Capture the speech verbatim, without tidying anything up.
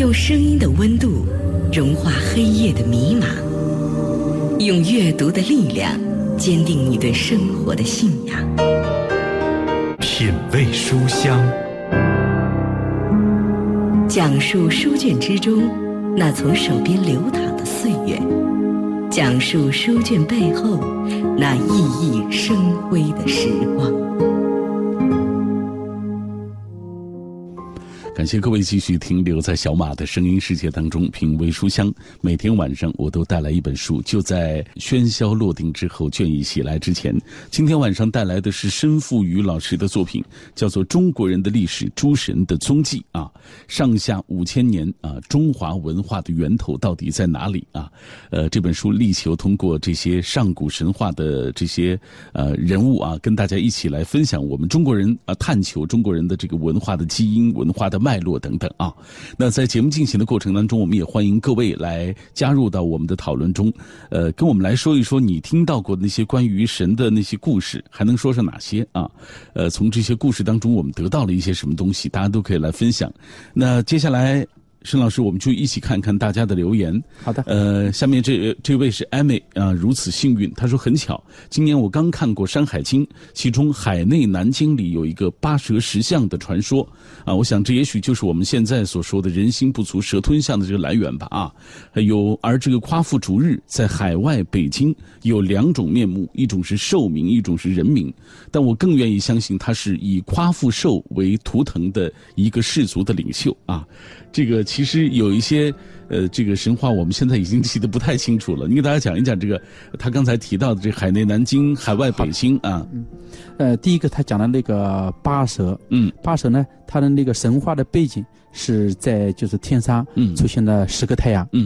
用声音的温度融化黑夜的迷茫，用阅读的力量坚定你对生活的信仰。 品味书香， 讲述书卷之中那从手边流淌的岁月，讲述书卷背后那熠熠生辉的时光。 感谢各位继续停留在小马的声音世界当中，品味书香。每天晚上我都带来一本书，就在喧嚣落定之后，倦意袭来之前。今天晚上带来的是申复宇老师的作品，叫做《中国人的历史：诸神的踪迹》啊，上下五千年啊，中华文化的源头到底在哪里啊？呃，这本书力求通过这些上古神话的这些呃人物啊，跟大家一起来分享我们中国人啊，探求中国人的这个文化的基因、文化的脉络等等啊。那在节目进行的过程当中，我们也欢迎各位来加入到我们的讨论中，呃，跟我们来说一说你听到过的那些关于神的那些故事，还能说上哪些啊？呃，从这些故事当中我们得到了一些什么东西，大家都可以来分享。那接下来申老师，我们就一起看看大家的留言。 好的。 呃，下面这这位是 Amy 啊、呃，如此幸运。他说很巧，今年我刚看过《山海经》，其中海内南经里有一个八蛇十象的传说啊，我想这也许就是我们现在所说的人心不足蛇吞象的这个来源吧啊。有而这个夸父逐日在海外北京有两种面目，一种是兽名，一种是人名，但我更愿意相信他是以夸父兽为图腾的一个氏族的领袖啊。这个其实有一些呃，这个神话我们现在已经记得不太清楚了。你给大家讲一讲这个他刚才提到的这海内南经、海外北京啊。 嗯，呃，第一个他讲的那个八蛇， 嗯， 八蛇呢，它的那个神话的背景是在就是天上出现了十个太阳， 嗯。